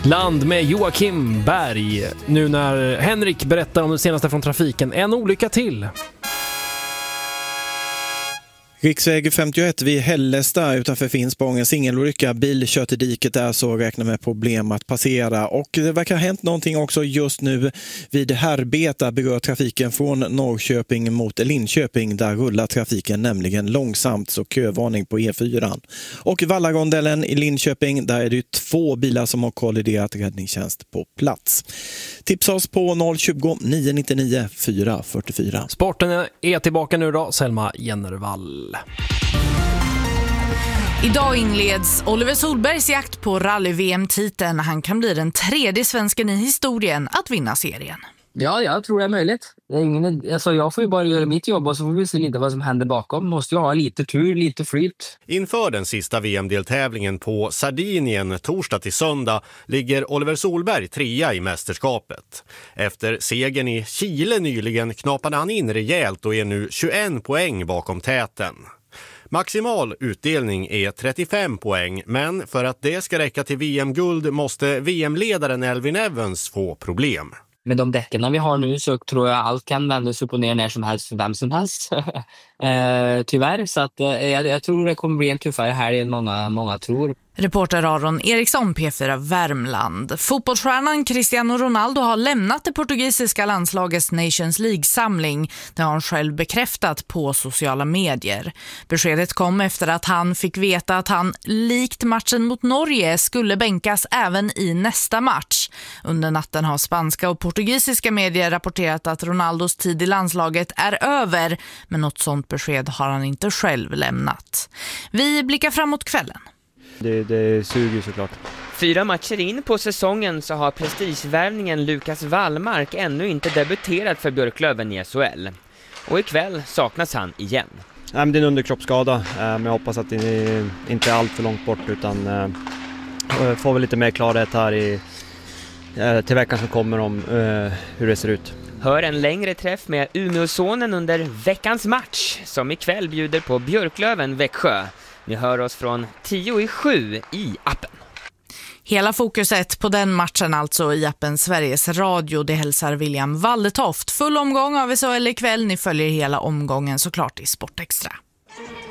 Land med Joakim Berg. Nu när Henrik berättar om det senaste från trafiken. En olycka till. Riksväg 51 vid Hällestad utanför Finspång. Singelolycka, bil kör till diket där, så räknar med problem att passera. Och det verkar ha hänt någonting också just nu vid Härbeta, berör trafiken från Norrköping mot Linköping. Där rullar trafiken nämligen långsamt, så kövarning på E4. Och Vallarondellen i Linköping, där är det 2 bilar som har kolliderat, räddningstjänst på plats. Tipsa oss på 020 999 444. Sporten är tillbaka nu då, Selma Jennervall. Idag inleds Oliver Solbergs jakt på rally-VM-titeln. Han kan bli den 3:e svensken i historien att vinna serien. Ja, jag tror det är möjligt. Jag får ju bara göra mitt jobb och så får vi se lite vad som händer bakom. Måste ju ha lite tur, lite flyt. Inför den sista VM-deltävlingen på Sardinien torsdag till söndag ligger Oliver Solberg 3:a i mästerskapet. Efter segern i Chile nyligen knapade han in rejält och är nu 21 poäng bakom täten. Maximal utdelning är 35 poäng, men för att det ska räcka till VM-guld måste VM-ledaren Elfyn Evans få problem. Med de däcken vi har nu så tror jag allt kan vändas upp och ner när som helst för vem som helst. Tyvärr, så att jag tror det kommer bli en tuffare här än många tror. Reporter Aron Eriksson, P4 Värmland. Fotbollsstjärnan Cristiano Ronaldo har lämnat det portugisiska landslagets Nations League-samling. Det har han själv bekräftat på sociala medier. Beskedet kom efter att han fick veta att han, likt matchen mot Norge, skulle bänkas även i nästa match. Under natten har spanska och portugisiska medier rapporterat att Ronaldos tid i landslaget är över, men något sånt besked har han inte själv lämnat. Vi blickar framåt kvällen. Det suger såklart. 4 matcher in på säsongen så har prestigevärvningen Lukas Wallmark ännu inte debuterat för Björklöven i SHL. Och ikväll saknas han igen. Det är en underkroppsskada, men jag hoppas att det inte är allt för långt bort, utan får väl lite mer klarhet här till veckan som kommer om hur det ser ut. Hör en längre träff med Umeåsonen under veckans match som ikväll bjuder på Björklöven Växjö. Ni hör oss från 6:50 i appen. Hela fokuset på den matchen alltså i appen Sveriges Radio. Det hälsar William Waldetoft. Full omgång av SHL ikväll. Ni följer hela omgången såklart i Sportextra.